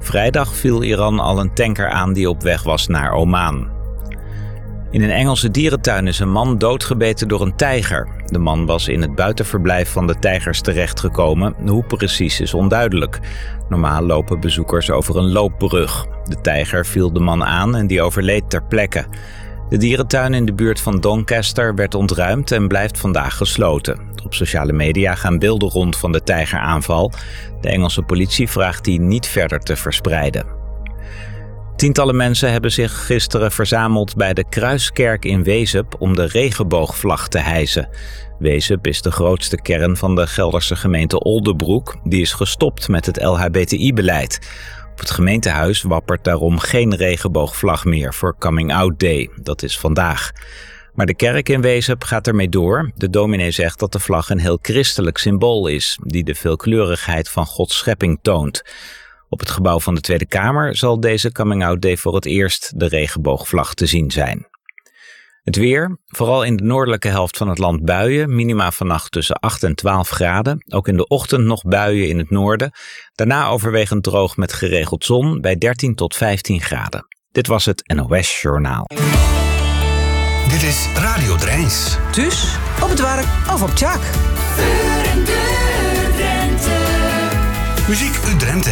Vrijdag viel Iran al een tanker aan die op weg was naar Oman. In een Engelse dierentuin is een man doodgebeten door een tijger. De man was in het buitenverblijf van de tijgers terechtgekomen. Hoe precies is onduidelijk. Normaal lopen bezoekers over een loopbrug. De tijger viel de man aan en die overleed ter plekke. De dierentuin in de buurt van Doncaster werd ontruimd en blijft vandaag gesloten. Op sociale media gaan beelden rond van de tijgeraanval. De Engelse politie vraagt die niet verder te verspreiden. Tientallen mensen hebben zich gisteren verzameld bij de Kruiskerk in Wezep om de regenboogvlag te hijsen. Wezep is de grootste kern van de Gelderse gemeente Oldebroek. Die is gestopt met het LHBTI-beleid. Op het gemeentehuis wappert daarom geen regenboogvlag meer voor Coming Out Day. Dat is vandaag. Maar de kerk in Wezep gaat ermee door. De dominee zegt dat de vlag een heel christelijk symbool is, die de veelkleurigheid van Gods schepping toont. Op het gebouw van de Tweede Kamer zal deze Coming Out Day voor het eerst de regenboogvlag te zien zijn. Het weer, vooral in de noordelijke helft van het land buien, minima vannacht tussen 8 en 12 graden. Ook in de ochtend nog buien in het noorden. Daarna overwegend droog met geregeld zon bij 13 tot 15 graden. Dit was het NOS Journaal. Dit is Radio Drijns. Thuis, op het werk of op Tjak. Muziek uit Drenthe.